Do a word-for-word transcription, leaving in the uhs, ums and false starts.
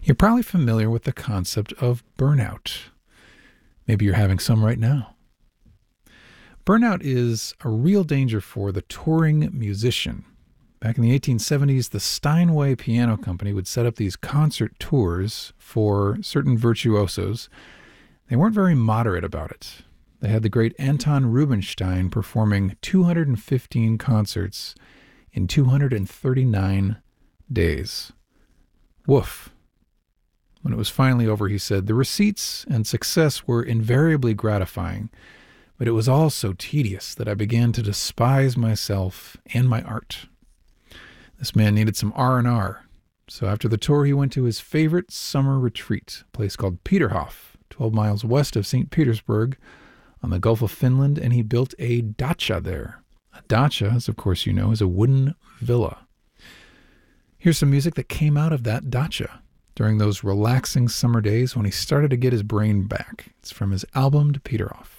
You're probably familiar with the concept of burnout. Maybe you're having some right now. Burnout is a real danger for the touring musician. Back in the eighteen seventies, the Steinway Piano Company would set up these concert tours for certain virtuosos. They weren't very moderate about it. They had the great Anton Rubinstein performing two hundred fifteen concerts in two hundred thirty-nine days. Woof. When it was finally over, he said, "The receipts and success were invariably gratifying, but it was all so tedious that I began to despise myself and my art." This man needed some R and R. So after the tour, he went to his favorite summer retreat, a place called Peterhof, twelve miles west of Saint Petersburg on the Gulf of Finland, and he built a dacha there. A dacha, as of course you know, is a wooden villa. Here's some music that came out of that dacha during those relaxing summer days when he started to get his brain back. It's from his album Peterhof.